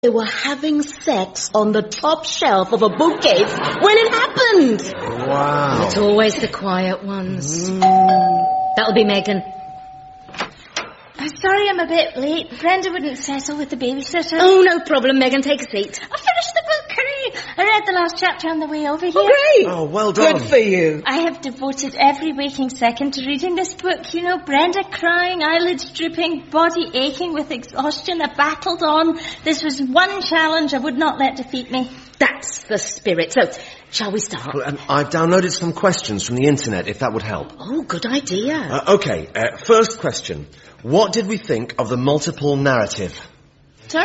They were having sex on the top shelf of a bookcase when it happened. Wow. It's always the quiet ones. That'll be Megan. I'm sorry I'm a bit late. Brenda wouldn't settle with the babysitter. Oh, no problem, Megan. Take a seat. I finished the book, hooray! I read the last chapter on the way over here. Oh, great. Oh, well done. Good for you. I have devoted every waking second to reading this book. You know, Brenda crying, eyelids drooping, body aching with exhaustion. I battled on. This was one challenge I would not let defeat me. That's the spirit. So, shall we start? Well, I've downloaded some questions from the internet, if that would help. Oh, good idea. Okay, first question. What did we think of the multiple narrative? Sorry?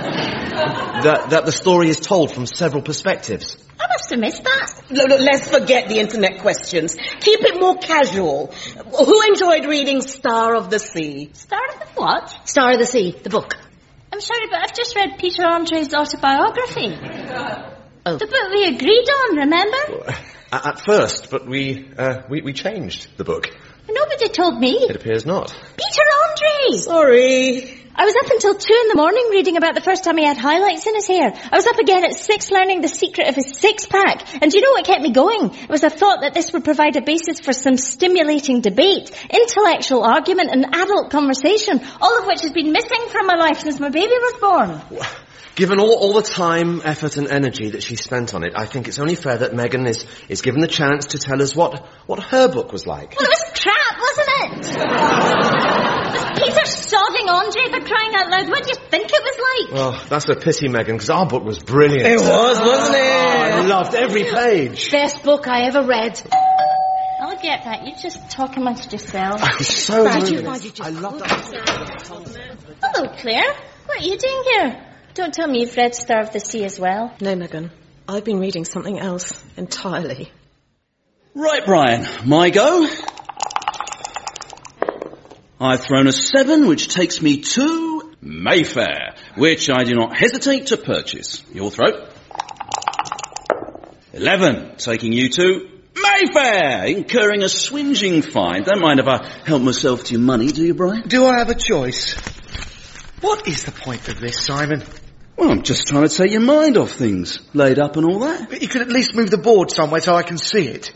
That the story is told from several perspectives. I must have missed that. Look, let's forget the internet questions. Keep it more casual. Who enjoyed reading Star of the Sea? Star of the what? Star of the Sea, the book. I'm sorry, but I've just read Peter Andre's autobiography. Oh. The book we agreed on, remember? At first, but we changed the book. Nobody told me. It appears not. Peter Andre! Sorry. I was up until 2 a.m. reading about the first time he had highlights in his hair. I was up again at 6 learning the secret of his six-pack. And do you know what kept me going? It was a thought that this would provide a basis for some stimulating debate, intellectual argument and adult conversation, all of which has been missing from my life since my baby was born. Given all the time, effort and energy that she spent on it, I think it's only fair that Megan is given the chance to tell us what her book was like. Well, it was crap, wasn't it? Was Peter sodding Andre for crying out loud? What do you think it was like? Well, that's a pity, Megan, because our book was brilliant. It was, wasn't it? I loved every page. Best book I ever read. I'll get that. You just talk amongst yourselves. I was so moved. I loved that. Hello, Claire. What are you doing here? Don't tell me you've read Star of the Sea as well. No, Megan. I've been reading something else entirely. Right, Brian, my go. I've thrown a 7, which takes me to Mayfair, which I do not hesitate to purchase. Your throw. 11, taking you to Mayfair, incurring a swinging fine. Don't mind if I help myself to your money, do you, Brian? Do I have a choice? What is the point of this, Simon? Well, I'm just trying to take your mind off things, laid up and all that. But you could at least move the board somewhere so I can see it.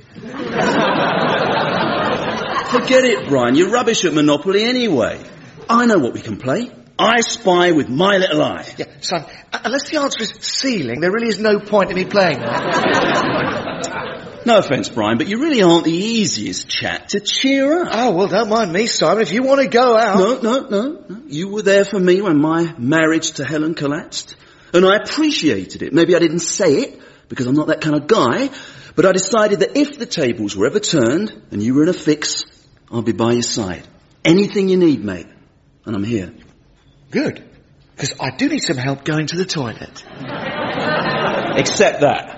Forget it, Brian. You're rubbish at Monopoly anyway. I know what we can play. I Spy with my little eye. Yeah, son, unless the answer is ceiling, there really is no point in me playing that. No offence, Brian, but you really aren't the easiest chap to cheer up. Oh, well, don't mind me, Simon. If you want to go out... No. You were there for me when my marriage to Helen collapsed. And I appreciated it. Maybe I didn't say it, because I'm not that kind of guy. But I decided that if the tables were ever turned, and you were in a fix, I'll be by your side. Anything you need, mate. And I'm here. Good. Because I do need some help going to the toilet. Except that.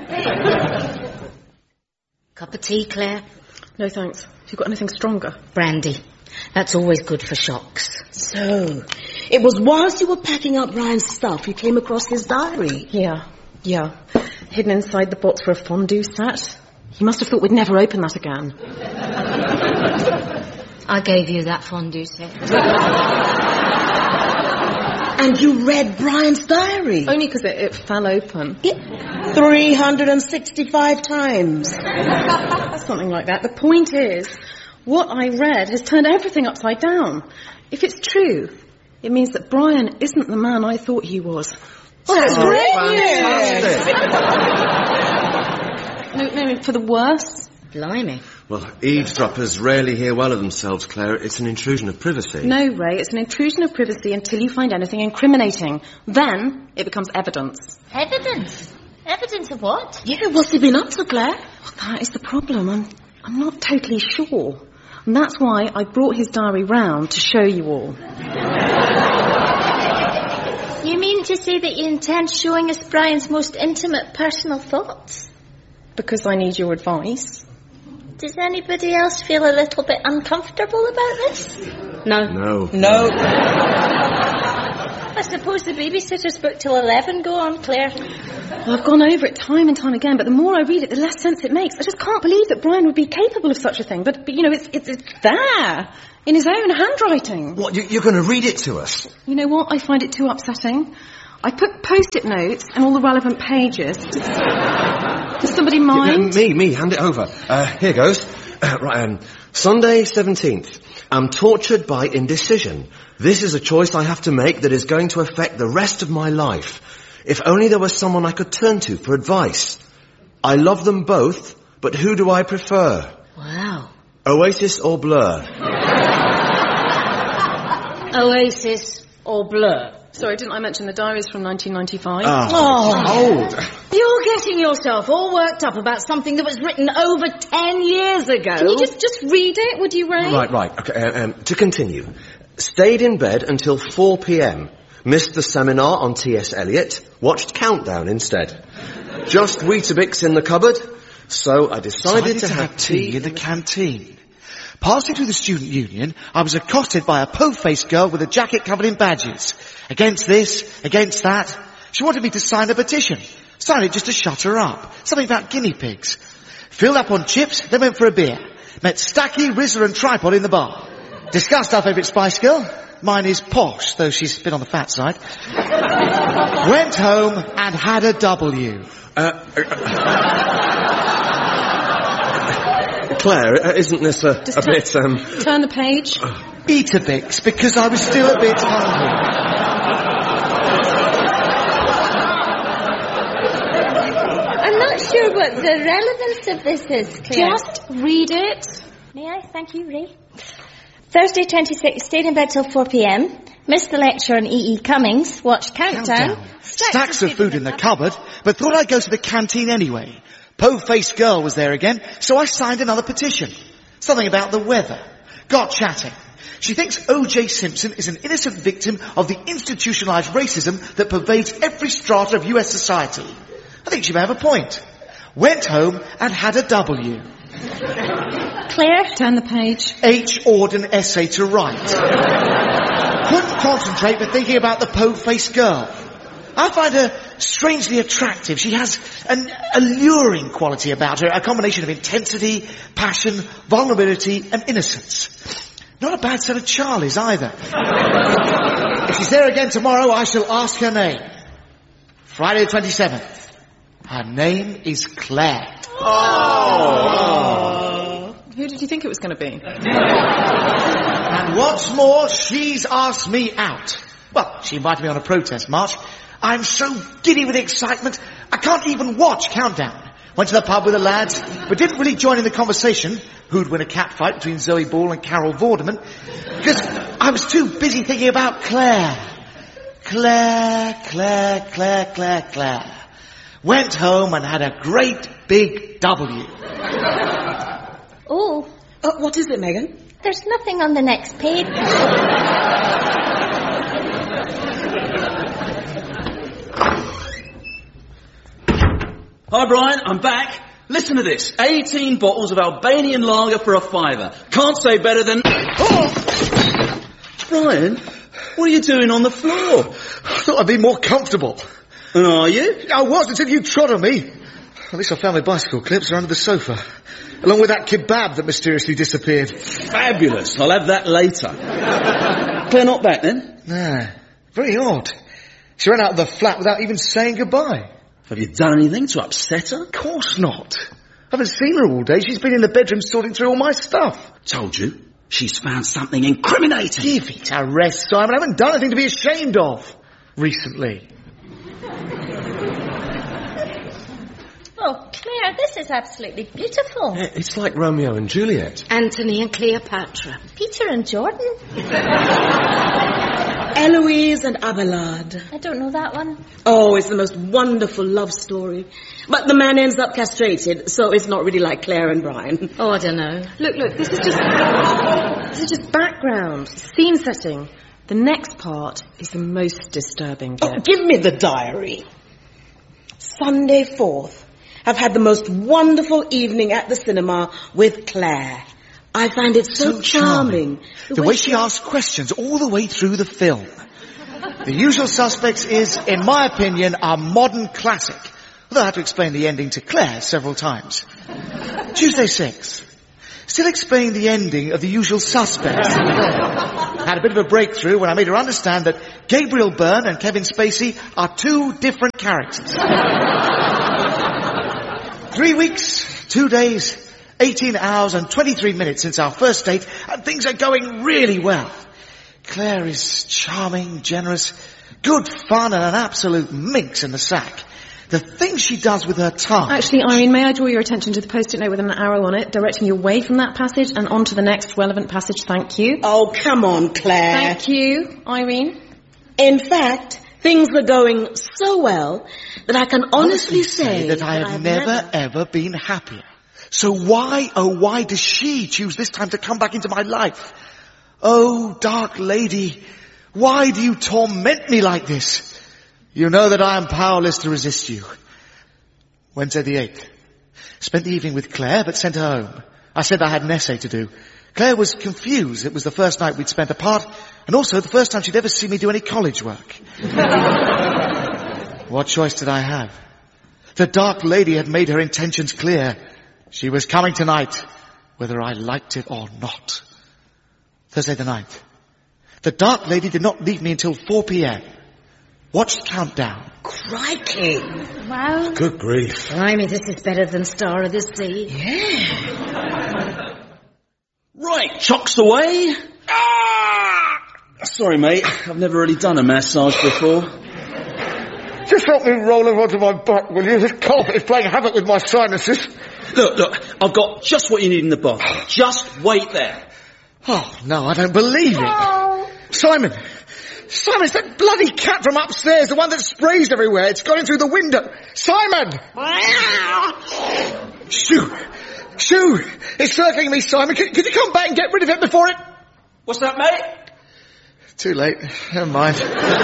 Cup of tea, Claire? No, thanks. Have you got anything stronger? Brandy. That's always good for shocks. So, it was whilst you were packing up Brian's stuff you came across his diary. Yeah. Hidden inside the box where a fondue sat. He must have thought we'd never open that again. I gave you that fondue set. And you read Brian's diary? Only because it fell open. Yeah. 365 times. Something like that. The point is, what I read has turned everything upside down. If it's true, it means that Brian isn't the man I thought he was. Oh, that's great news! No, for the worse. Blimey. Well, eavesdroppers rarely hear well of themselves, Claire. It's an intrusion of privacy. No, Ray, it's an intrusion of privacy until you find anything incriminating. Then it becomes evidence. Evidence? Evidence of what? Yeah, what's he been up to, Claire? Well, that is the problem. I'm not totally sure. And that's why I brought his diary round to show you all. You mean to say that you intend showing us Brian's most intimate personal thoughts? Because I need your advice. Does anybody else feel a little bit uncomfortable about this? No. I suppose the babysitter's booked till 11. Go on, Claire. Well, I've gone over it time and time again, but the more I read it, the less sense it makes. I just can't believe that Brian would be capable of such a thing. But you know, it's there, in his own handwriting. What, you're going to read it to us? You know what? I find it too upsetting. I put post-it notes and all the relevant pages. Does somebody mind? Me, hand it over. Here goes. Sunday 17th. I'm tortured by indecision. This is a choice I have to make that is going to affect the rest of my life. If only there was someone I could turn to for advice. I love them both, but who do I prefer? Wow. Oasis or Blur? Oasis or Blur? Sorry, didn't I mention the diaries from 1995? Old. You're getting yourself all worked up about something that was written over 10 years ago. Can you just read it, would you, Ray? Right. Okay, to continue. Stayed in bed until 4 p.m. Missed the seminar on T.S. Eliot. Watched Countdown instead. Just Weetabix in the cupboard. So I decided to have tea in the canteen. Passing through the student union, I was accosted by a po-faced girl with a jacket covered in badges. Against this, against that. She wanted me to sign a petition. Sign it just to shut her up. Something about guinea pigs. Filled up on chips, then went for a beer. Met Stacky, Rizzler and Tripod in the bar. Discussed our favourite Spice Girl. Mine is posh, though she's a bit on the fat side. Went home and had a W. Claire, isn't this a bit, Turn the page. Weetabix, because I was still a bit hungry. I'm not sure what the relevance of this is, Claire. Just read it. May I? Thank you, Ray. Thursday 26, stayed in bed till 4 p.m. Missed the lecture on E.E. Cummings. Watched Countdown. Stacks of food in the cupboard, but thought I'd go to the canteen anyway. Po-faced girl was there again, so I signed another petition. Something about the weather. Got chatting. She thinks O.J. Simpson is an innocent victim of the institutionalized racism that pervades every strata of U.S. society. I think she may have a point. Went home and had a W. Claire? Turn the page. H. Auden essay to write. Couldn't concentrate but thinking about the po-faced girl. I find her strangely attractive. She has an alluring quality about her, a combination of intensity, passion, vulnerability, and innocence. Not a bad set of Charlies either. If she's there again tomorrow, I shall ask her name. Friday the 27th. Her name is Claire. Who did you think it was going to be? And what's more, she's asked me out. Well, she invited me on a protest march. I'm so giddy with excitement, I can't even watch Countdown. Went to the pub with the lads, but didn't really join in the conversation, who'd win a cat fight between Zoe Ball and Carol Vorderman, because I was too busy thinking about Claire. Claire. Went home and had a great big W. Oh. What is it, Megan? There's nothing on the next page. Hi, Brian, I'm back. Listen to this. 18 bottles of Albanian lager for $5. Can't say better than... Oh! Brian, what are you doing on the floor? I thought I'd be more comfortable. And are you? I was until you trod on me. At least I found my bicycle clips are under the sofa. Along with that kebab that mysteriously disappeared. Fabulous. I'll have that later. Claire not back then? Nah. Very odd. She ran out of the flat without even saying goodbye. Have you done anything to upset her? Of course not. I haven't seen her all day. She's been in the bedroom sorting through all my stuff. Told you. She's found something incriminating. Give it a rest, Simon. I haven't done anything to be ashamed of. Recently. Oh, Claire, this is absolutely beautiful. Yeah, it's like Romeo and Juliet. Antony and Cleopatra. Peter and Jordan. Eloise and Abelard. I don't know that one. Oh, it's the most wonderful love story. But the man ends up castrated, so it's not really like Claire and Brian. Oh, I don't know. Look, this is just background, scene setting. The next part is the most disturbing bit. Oh, give me the diary. Sunday 4th. I've had the most wonderful evening at the cinema with Claire. I find it so charming. The way she asks questions all the way through the film. The Usual Suspects is, in my opinion, a modern classic. Although I had to explain the ending to Claire several times. Tuesday 6th. still explaining the ending of The Usual Suspects. Had a bit of a breakthrough when I made her understand that Gabriel Byrne and Kevin Spacey are two different characters. 3 weeks, 2 days, 18 hours and 23 minutes since our first date, and things are going really well. Claire is charming, generous, good fun, and an absolute minx in the sack. The things she does with her time. Actually, Irene, may I draw your attention to the post-it note with an arrow on it, directing you away from that passage and on to the next relevant passage? Thank you. Oh, come on, Claire. Thank you, Irene. In fact, things are going so well that I can honestly say that I have never ever been happier. So why, oh why does she choose this time to come back into my life? Oh, dark lady, why do you torment me like this? You know that I am powerless to resist you. Wednesday the 8th. Spent the evening with Claire, but sent her home. I said I had an essay to do. Claire was confused. It was the first night we'd spent apart, and also the first time she'd ever seen me do any college work. What choice did I have? The dark lady had made her intentions clear. She was coming tonight, whether I liked it or not. Thursday the 9th. The dark lady did not leave me until 4 p.m. Watched Countdown. Crikey. Wow. Good grief. Blimey, this is better than Star of the Sea. Yeah. Right, chocks away. Sorry, mate. I've never really done a massage before. Just help me roll over onto my back, will you? This carpet is playing havoc with my sinuses. Look, I've got just what you need in the bath. Just wait there. Oh, no, I don't believe it. Oh. Simon, it's that bloody cat from upstairs, the one that sprays everywhere. It's got in through the window. Simon! Shoo! It's circling me, Simon. Could you come back and get rid of it before it... What's that, mate? Too late. Never mind.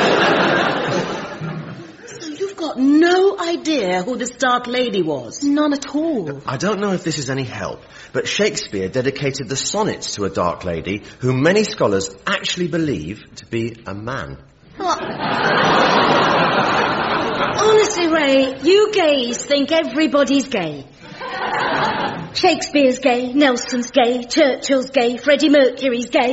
So you've got no idea who this dark lady was? None at all. I don't know if this is any help, but Shakespeare dedicated the sonnets to a dark lady whom many scholars actually believe to be a man. Honestly, Ray, you gays think everybody's gay. Shakespeare's gay, Nelson's gay, Churchill's gay, Freddie Mercury's gay.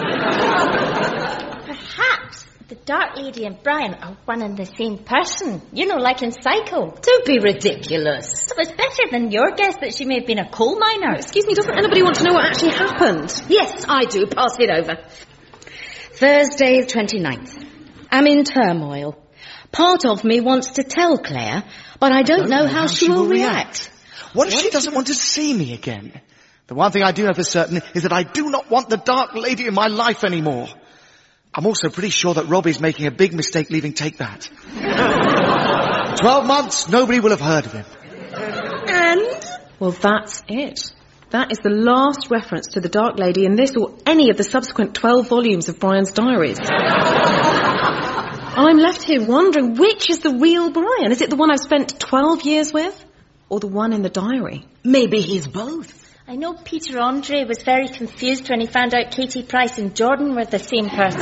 Perhaps the dark lady and Brian are one and the same person. You know, like in Psycho. Don't be ridiculous. It was better than your guess that she may have been a coal miner. Excuse me, doesn't anybody want to know what actually happened? Yes, I do. Pass it over. Thursday the 29th. I'm in turmoil. Part of me wants to tell Claire, but I don't know how she will react. What if she doesn't want to see me again? The one thing I do know for certain is that I do not want the dark lady in my life anymore. I'm also pretty sure that Robbie's making a big mistake leaving Take That. 12 months, nobody will have heard of him. And? Well, that's it. That is the last reference to the dark lady in this or any of the subsequent 12 volumes of Brian's diaries. I'm left here wondering which is the real Brian. Is it the one I've spent 12 years with? Or the one in the diary? Maybe he's both. I know Peter Andre was very confused when he found out Katie Price and Jordan were the same person.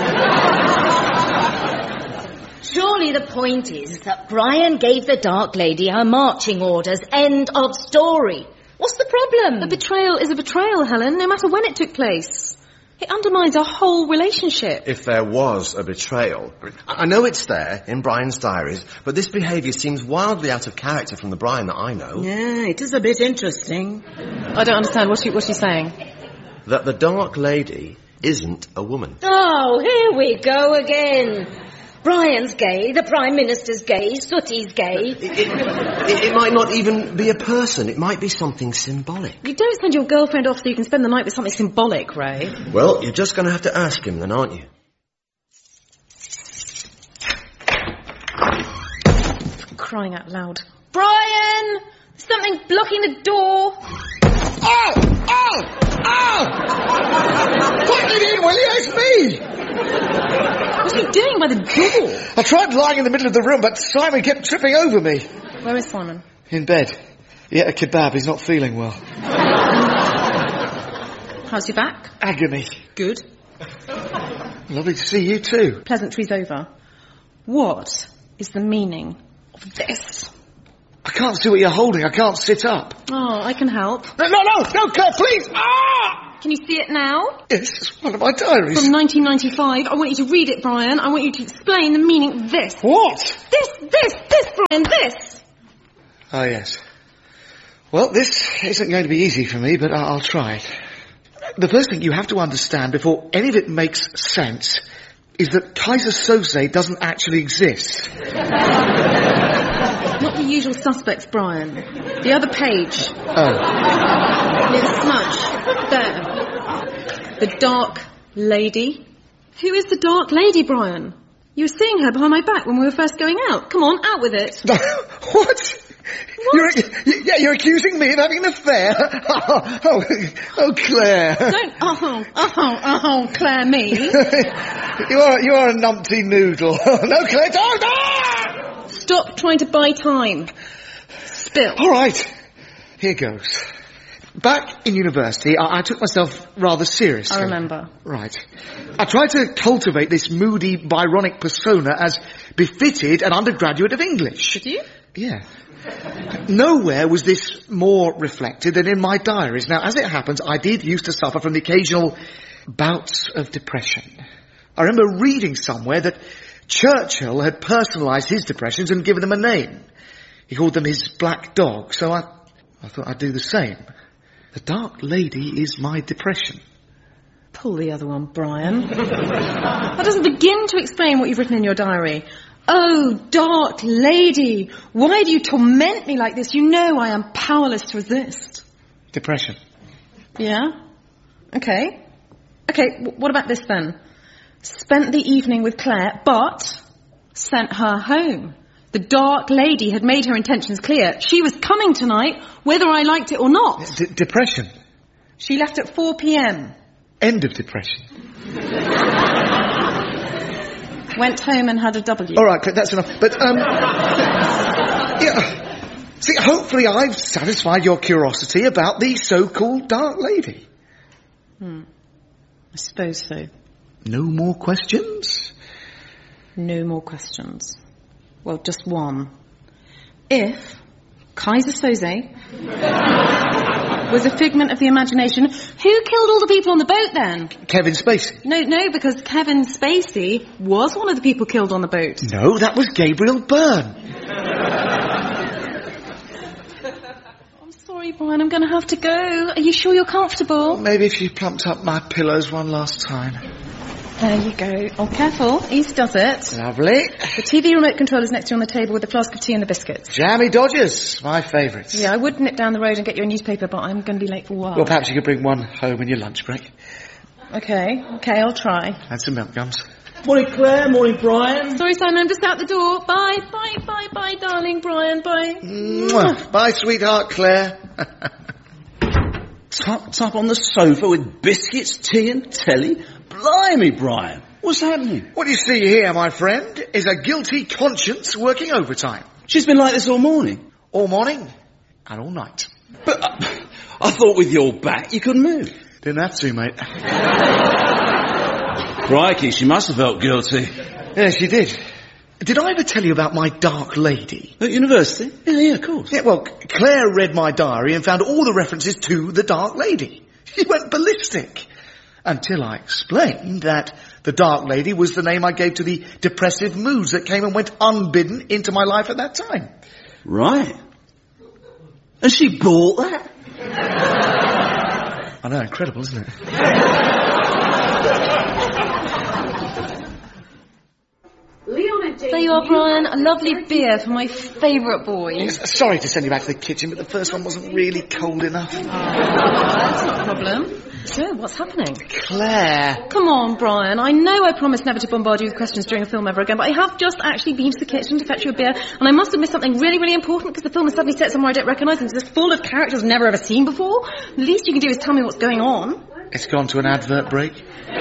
Surely the point is that Brian gave the dark lady her marching orders. End of story. What's the problem? A betrayal is a betrayal, Helen, no matter when it took place. It undermines our whole relationship. If there was a betrayal. I know it's there in Brian's diaries, but this behaviour seems wildly out of character from the Brian that I know. Yeah, it is a bit interesting. I don't understand. What's she saying? That the dark lady isn't a woman. Oh, here we go again. Brian's gay, the Prime Minister's gay, Sooty's gay. It might not even be a person. It might be something symbolic. You don't send your girlfriend off so you can spend the night with something symbolic, Ray. Well, you're just going to have to ask him then, aren't you? For crying out loud. Brian! There's something blocking the door. Oh! Put it in, will you? It's me! What are you doing by the door? I tried lying in the middle of the room, but Simon kept tripping over me. Where is Simon? In bed. He ate a kebab. He's not feeling well. How's your back? Agony. Good. Lovely to see you too. Pleasantries over. What is the meaning of this? I can't see what you're holding. I can't sit up. Oh, I can help. No, Claire, please! Ah! Can you see it now? Yes, it's one of my diaries. From 1995. I want you to read it, Brian. I want you to explain the meaning of this. What? This, Brian, this! Oh, yes. Well, this isn't going to be easy for me, but I'll try it. The first thing you have to understand before any of it makes sense is that Kaiser Soze doesn't actually exist. Not the usual suspects, Brian. The other page. Oh. Near the smudge. There. The Dark Lady. Who is the Dark Lady, Brian? You were seeing her behind my back when we were first going out. Come on, out with it. What? You're accusing me of having an affair? Oh, Claire. Don't, Claire, me. You are a numpty noodle. No, Claire, don't! Ah! Stop trying to buy time. Spill. All right. Here goes. Back in university, I took myself rather seriously. I remember. Right. I tried to cultivate this moody, Byronic persona as befitted an undergraduate of English. Did you? Yeah. Nowhere was this more reflected than in my diaries. Now, as it happens, I did used to suffer from the occasional bouts of depression. I remember reading somewhere that Churchill had personalised his depressions and given them a name. He called them his black dog, so I thought I'd do the same. The Dark Lady is my depression. Pull the other one, Brian. That doesn't begin to explain what you've written in your diary. Oh, Dark Lady, why do you torment me like this? You know I am powerless to resist. Depression. Yeah? Okay, what about this then? Spent the evening with Claire, but sent her home. The Dark Lady had made her intentions clear. She was coming tonight, whether I liked it or not. Depression. She left at 4 p.m. End of depression. Went home and had a W. All right, that's enough. But, yeah. See, hopefully I've satisfied your curiosity about the so-called Dark Lady. I suppose so. No more questions? No more questions. Well, just one. If Kaiser Soze was a figment of the imagination, who killed all the people on the boat then? Kevin Spacey. No, because Kevin Spacey was one of the people killed on the boat. No, that was Gabriel Byrne. I'm sorry, Brian, I'm going to have to go. Are you sure you're comfortable? Maybe if you plumped up my pillows one last time. There you go. Oh, careful. Ease does it. Lovely. The TV remote control is next to you on the table with the flask of tea and the biscuits. Jammy Dodgers, my favourites. Yeah, I would nip down the road and get you a newspaper, but I'm going to be late for work. Well, perhaps you could bring one home in your lunch break. Okay, I'll try. And some milk gums. Morning, Claire. Morning, Brian. Sorry, Simon, I'm just out the door. Bye, darling Brian. Bye. Mwah. Bye, sweetheart Claire. Tucked up on the sofa with biscuits, tea and telly. Blimey, Brian. What's happening? What you see here, my friend, is a guilty conscience working overtime. She's been like this all morning. All morning and all night. But I thought with your back you couldn't move. Didn't have to, mate. Crikey, she must have felt guilty. Yeah, she did. Did I ever tell you about my Dark Lady? At university? Yeah, of course. Yeah, well, Claire read my diary and found all the references to the Dark Lady. She went ballistic. Until I explained that the Dark Lady was the name I gave to the depressive moods that came and went unbidden into my life at that time. Right. And she bought that? I know, incredible, isn't it? There you are, Brian. A lovely beer for my favourite boy. Sorry to send you back to the kitchen, but the first one wasn't really cold enough. That's not a problem. So, what's happening? Claire. Come on, Brian. I know I promised never to bombard you with questions during a film ever again, but I have just actually been to the kitchen to fetch you a beer, and I must have missed something really, really important because the film is suddenly set somewhere I don't recognise and it's just full of characters I've never ever seen before. The least you can do is tell me what's going on. It's gone to an advert break.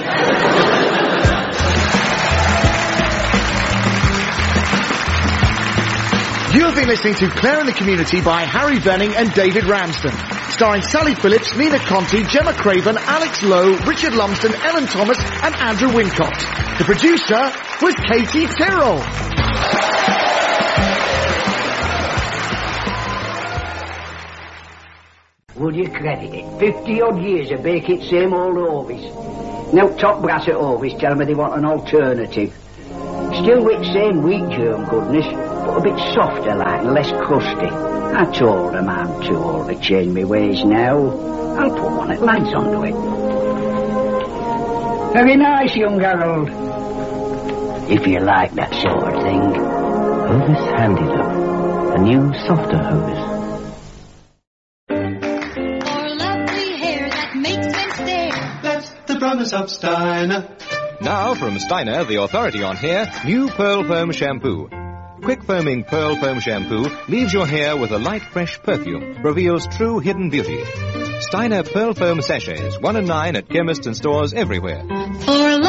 You have been listening to Claire and the Community by Harry Venning and David Ramsden, starring Sally Phillips, Nina Conti, Gemma Craven, Alex Lowe, Richard Lumsden, Ellen Thomas and Andrew Wincott. The producer was Katie Tyrrell. could you credit it? 50-odd years of baking same old Ovis. Now top brass at Ovis tell me they want an alternative. Still with same wheat germ goodness, but a bit softer like and less crusty. I told them I'm too old to change my ways now. I'll put one at lads onto it. Very nice, young Harold. If you like that sort of thing. Hovis Handy Love. A new, softer Hovis. For lovely hair that makes men stare. That's the Brothers of Steiner. Now from Steiner, the authority on hair, new Pearl Foam Shampoo. Quick foaming Pearl Foam Shampoo leaves your hair with a light, fresh perfume, reveals true hidden beauty. Steiner Pearl Foam Sachets, 1 and 9 at chemists and stores everywhere. For